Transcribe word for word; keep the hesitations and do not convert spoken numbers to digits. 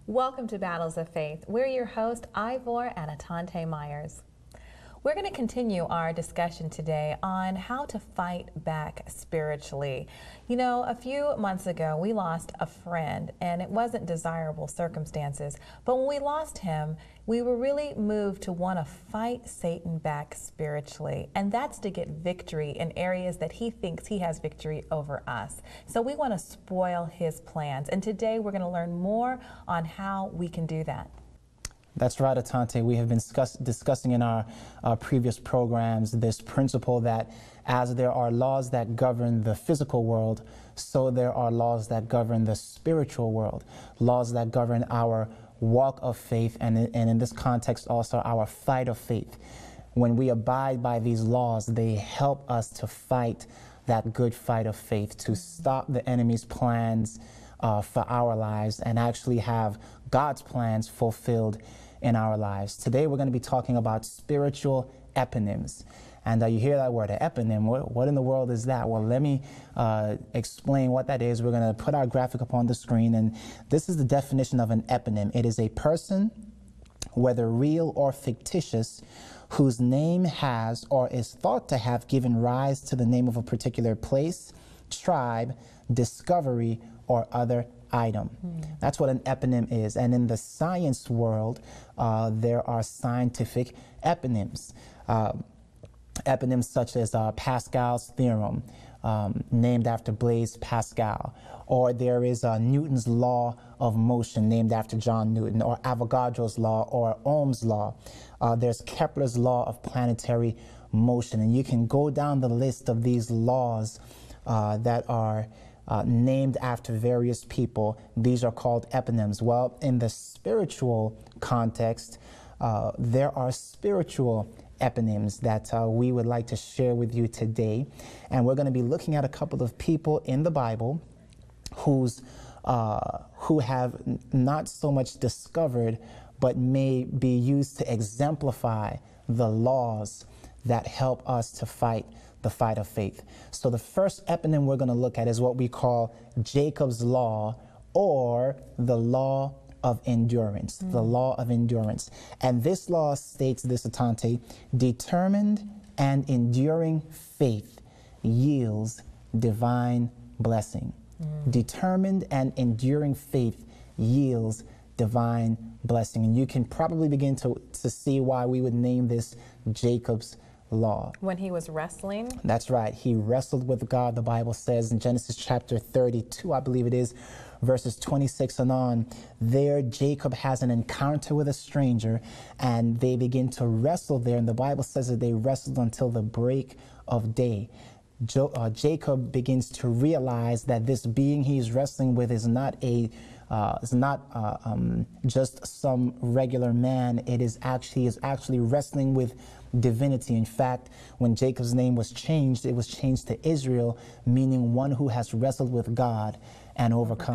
Welcome to Battles of Faith. We're your host, Ivor and Atante Myers. We're going to continue our discussion today on how to fight back spiritually. You know, a few months ago, we lost a friend, and it wasn't desirable circumstances. But when we lost him, we were really moved to want to fight Satan back spiritually. And that's to get victory in areas that he thinks he has victory over us. So we want to spoil his plans. And today, we're going to learn more on how we can do that. That's right, Atante. We have been discuss discussing in our uh, previous programs this principle that as there are laws that govern the physical world, so there are laws that govern the spiritual world, laws that govern our walk of faith, and, and in this context also our fight of faith. When we abide by these laws, they help us to fight that good fight of faith, to stop the enemy's plans uh, for our lives and actually have God's plans fulfilled in our lives. Today we're going to be talking about spiritual eponyms. And uh, you hear that word, an eponym. What, what in the world is that? Well, let me uh, explain what that is. We're going to put our graphic up on the screen, and this is the definition of an eponym. It is a person, whether real or fictitious, whose name has or is thought to have given rise to the name of a particular place, tribe, discovery, or other item. Hmm. That's what an eponym is. And in the science world, uh, there are scientific eponyms. Uh, eponyms such as uh, Pascal's theorem, um, named after Blaise Pascal. Or there is uh, Newton's law of motion, named after John Newton. Or Avogadro's law, or Ohm's law. Uh, there's Kepler's law of planetary motion. And you can go down the list of these laws uh, that are Uh, named after various people. These are called eponyms. Well, in the spiritual context, uh, there are spiritual eponyms that uh, we would like to share with you today. And we're going to be looking at a couple of people in the Bible who's, uh, who have not so much discovered, but may be used to exemplify the laws that help us to fight the fight of faith. So the first eponym we're going to look at is what we call Jacob's law, or the law of endurance, mm. the law of endurance. And this law states this, Atante: determined and enduring faith yields divine blessing. Mm. Determined and enduring faith yields divine blessing. And you can probably begin to, to see why we would name this Jacob's law. When he was wrestling? That's right. He wrestled with God, the Bible says in Genesis chapter thirty-two, I believe it is, verses twenty-six and on. There, Jacob has an encounter with a stranger, and they begin to wrestle there. And the Bible says that they wrestled until the break of day. Jo uh, Jacob begins to realize that this being he's wrestling with is not a uh, is not uh, um, just some regular man. It is actually is actually wrestling with divinity. In fact, when Jacob's name was changed, it was changed to Israel, meaning one who has wrestled with God and overcome.